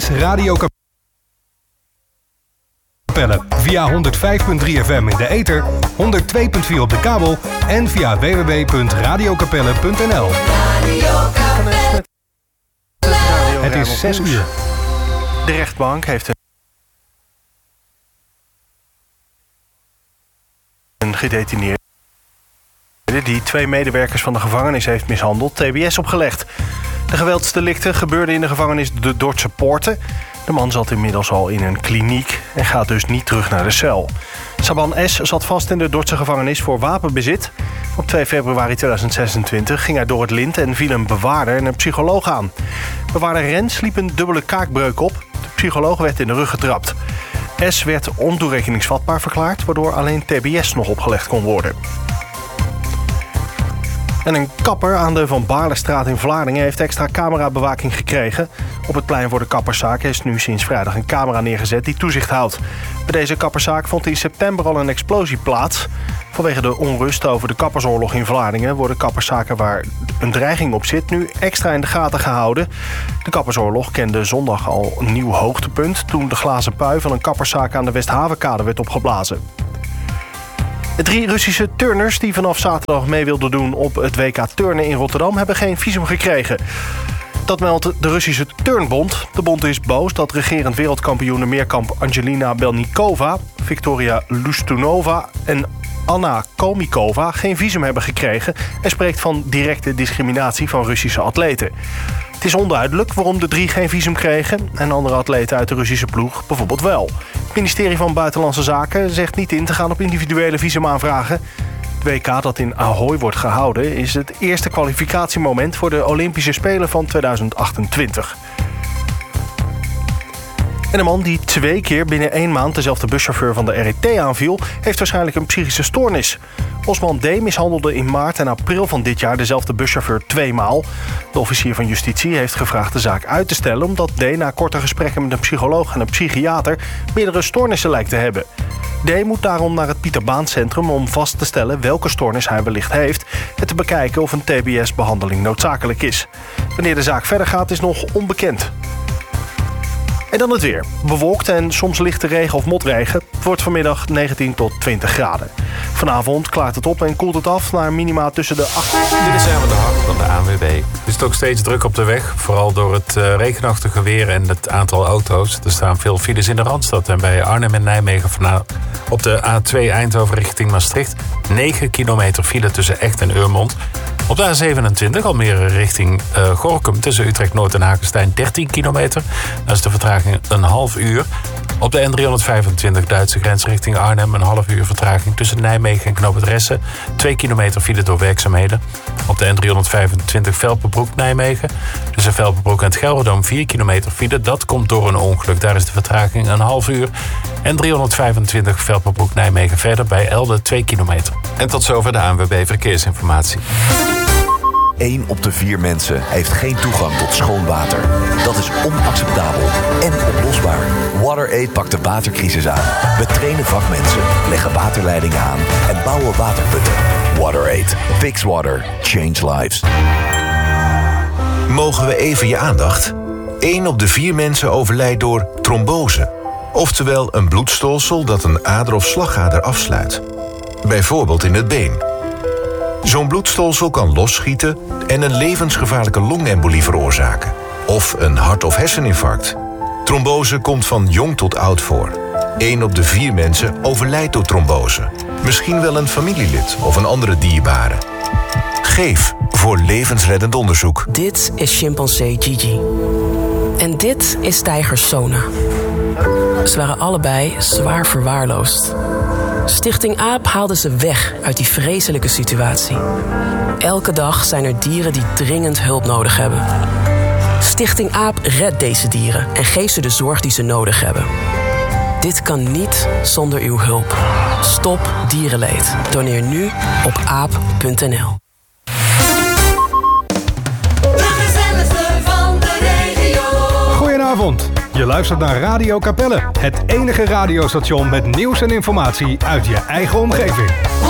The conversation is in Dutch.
is Radio Capelle. Via 105.3 FM in de ether, 102.4 op de kabel en via www.radiokapelle.nl. Het is 6 uur. De rechtbank heeft een gedetineerde die 2 medewerkers van de gevangenis heeft mishandeld, TBS opgelegd. De geweldsdelicten gebeurden in de gevangenis de Dordtse Poorten. De man zat inmiddels al in een kliniek en gaat dus niet terug naar de cel. Saban S. zat vast in de Dordtse gevangenis voor wapenbezit. Op 2 februari 2026 ging hij door het lint en viel een bewaarder en een psycholoog aan. Bewaarder Rens liep een dubbele kaakbreuk op. De psycholoog werd in de rug getrapt. S. werd ontoerekeningsvatbaar verklaard, waardoor alleen TBS nog opgelegd kon worden. En een kapper aan de Van Baarlestraat in Vlaardingen heeft extra camerabewaking gekregen. Op het plein voor de kapperszaak is nu sinds vrijdag een camera neergezet die toezicht houdt. Bij deze kapperszaak vond in september al een explosie plaats. Vanwege de onrust over de kappersoorlog in Vlaardingen worden kapperszaken waar een dreiging op zit nu extra in de gaten gehouden. De kappersoorlog kende zondag al een nieuw hoogtepunt toen de glazen pui van een kapperszaak aan de Westhavenkade werd opgeblazen. De 3 Russische turners die vanaf zaterdag mee wilden doen op het WK Turnen in Rotterdam hebben geen visum gekregen. Dat meldt de Russische Turnbond. De bond is boos dat regerend wereldkampioene meerkamp Angelina Belnikova, Victoria Lustunova en Anna Komikova geen visum hebben gekregen en spreekt van directe discriminatie van Russische atleten. Het is onduidelijk waarom de 3 geen visum kregen en andere atleten uit de Russische ploeg bijvoorbeeld wel. Het ministerie van Buitenlandse Zaken zegt niet in te gaan op individuele visumaanvragen. Het WK dat in Ahoy wordt gehouden is het eerste kwalificatiemoment voor de Olympische Spelen van 2028. En een man die 2 keer binnen 1 maand dezelfde buschauffeur van de RET aanviel, heeft waarschijnlijk een psychische stoornis. Osman D. mishandelde in maart en april van dit jaar dezelfde buschauffeur 2 maal. De officier van justitie heeft gevraagd de zaak uit te stellen omdat D. na korte gesprekken met een psycholoog en een psychiater meerdere stoornissen lijkt te hebben. D. moet daarom naar het Pieter Baan Centrum om vast te stellen welke stoornis hij wellicht heeft en te bekijken of een TBS-behandeling noodzakelijk is. Wanneer de zaak verder gaat is nog onbekend. En dan het weer. Bewolkt en soms lichte regen of motregen. Het wordt vanmiddag 19 tot 20 graden. Vanavond klaart het op en koelt het af naar minima tussen de 8... Dit is Erwin de Hart van de ANWB. Het is ook steeds druk op de weg. Vooral door het regenachtige weer en het aantal auto's. Er staan veel files in de Randstad. En bij Arnhem en Nijmegen op de A2 Eindhoven richting Maastricht 9 kilometer file tussen Echt en Urmond. Op de A27 Almere richting Gorinchem tussen Utrecht Noord en Hagestein 13 kilometer. Dat is de vertraging een half uur. Op de N325 Duitse grens richting Arnhem een half uur vertraging tussen Nijmegen en Knoop het Ressen. 2 kilometer file door werkzaamheden. Op de N325 Velpenbroek-Nijmegen tussen Velpenbroek en het Gelderdoom 4 kilometer file. Dat komt door een ongeluk. Daar is de vertraging een half uur. N325 Velpenbroek-Nijmegen verder bij Elde 2 kilometer. En tot zover de ANWB Verkeersinformatie. 1 op de 4 mensen heeft geen toegang tot schoon water. Dat is onacceptabel en oplosbaar. WaterAid pakt de watercrisis aan. We trainen vakmensen, leggen waterleidingen aan en bouwen waterputten. WaterAid. Fix water. Change lives. Mogen we even je aandacht? 1 op de 4 mensen overlijdt door trombose. Oftewel een bloedstolsel dat een ader of slagader afsluit. Bijvoorbeeld in het been. Zo'n bloedstolsel kan losschieten en een levensgevaarlijke longembolie veroorzaken. Of een hart- of herseninfarct. Trombose komt van jong tot oud voor. 1 op de 4 mensen overlijdt door trombose. Misschien wel een familielid of een andere dierbare. Geef voor levensreddend onderzoek. Dit is chimpansee Gigi. En dit is tijger Sona. Ze waren allebei zwaar verwaarloosd. Stichting AAP haalde ze weg uit die vreselijke situatie. Elke dag zijn er dieren die dringend hulp nodig hebben. Stichting AAP redt deze dieren en geeft ze de zorg die ze nodig hebben. Dit kan niet zonder uw hulp. Stop dierenleed. Doneer nu op aap.nl. Goedenavond. Je luistert naar Radio Capelle, het enige radiostation met nieuws en informatie uit je eigen omgeving.